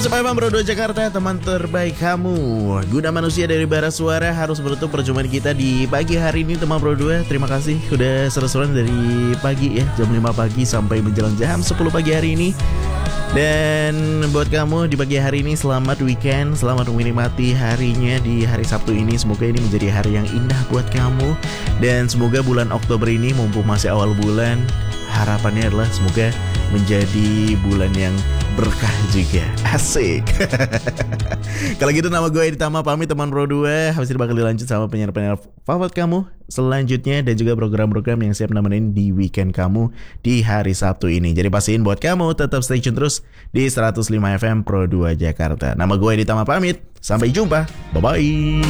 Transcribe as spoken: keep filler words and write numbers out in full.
Sip F M Pro dua Jakarta, teman terbaik kamu. Guna manusia dari bara suara harus menutup perjumpaan kita di pagi hari ini teman Pro dua. Terima kasih udah seru-seruan dari pagi ya, jam lima pagi sampai menjelang jam sepuluh pagi hari ini. Dan buat kamu di pagi hari ini selamat weekend, selamat menikmati harinya di hari Sabtu ini. Semoga ini menjadi hari yang indah buat kamu. Dan semoga bulan Oktober ini mumpung masih awal bulan, harapannya adalah semoga menjadi bulan yang berkah juga. Asik. Kalau gitu nama gue Ditama pamit teman Pro dua. Habis ini bakal dilanjut sama penyiar-penyiar favorit kamu selanjutnya, dan juga program-program yang siap nemenin di weekend kamu di hari Sabtu ini. Jadi pastiin buat kamu tetap stay tune terus di seratus lima F M Pro dua Jakarta. Nama gue Ditama pamit. Sampai jumpa. Bye-bye.